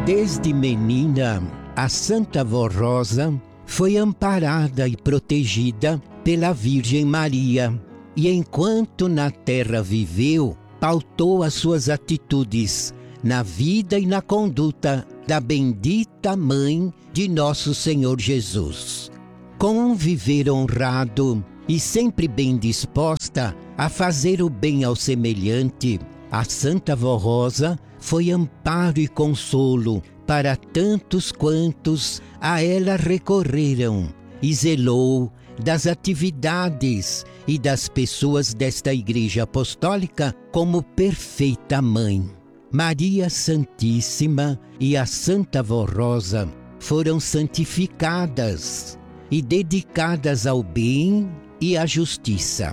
Desde menina, a Santa Vó Rosa foi amparada e protegida pela Virgem Maria, e enquanto na terra viveu, pautou as suas atitudes na vida e na conduta da bendita Mãe de Nosso Senhor Jesus. Com um viver honrado e sempre bem disposta a fazer o bem ao semelhante, a Santa Vó Rosa foi amparo e consolo para tantos quantos a ela recorreram, e zelou das atividades e das pessoas desta Igreja Apostólica como perfeita mãe. Maria Santíssima e a Santa Vó Rosa foram santificadas e dedicadas ao bem e à justiça.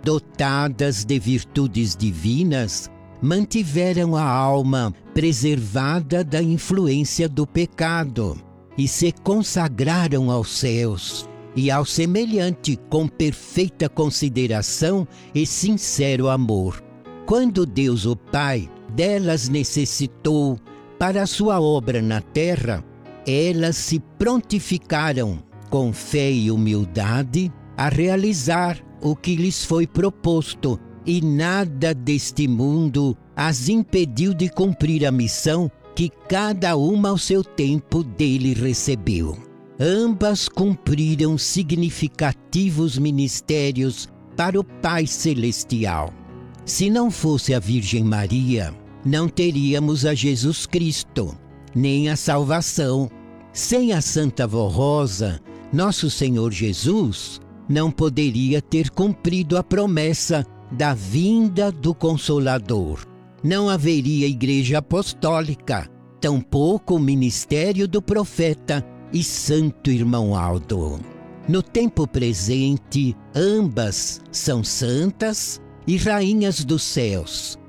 Dotadas de virtudes divinas, mantiveram a alma preservada da influência do pecado e se consagraram aos céus e ao semelhante com perfeita consideração e sincero amor. Quando Deus o Pai delas necessitou para a sua obra na terra, elas se prontificaram com fé e humildade a realizar o que lhes foi proposto, e nada deste mundo as impediu de cumprir a missão que cada uma ao seu tempo dele recebeu. Ambas cumpriram significativos ministérios para o Pai Celestial. Se não fosse a Virgem Maria, não teríamos a Jesus Cristo, nem a salvação. Sem a Santa Vó Rosa, Nosso Senhor Jesus não poderia ter cumprido a promessa da vinda do Consolador. Não haveria Igreja Apostólica, tampouco o ministério do profeta e Santo Irmão Aldo. No tempo presente, ambas são santas e rainhas dos céus,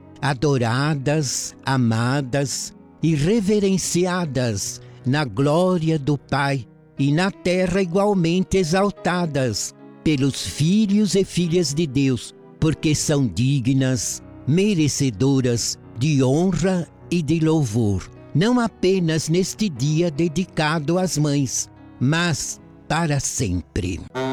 adoradas, amadas e reverenciadas na glória do Pai, e na terra igualmente exaltadas pelos filhos e filhas de Deus, porque são dignas, merecedoras de honra e de louvor, não apenas neste dia dedicado às mães, mas para sempre.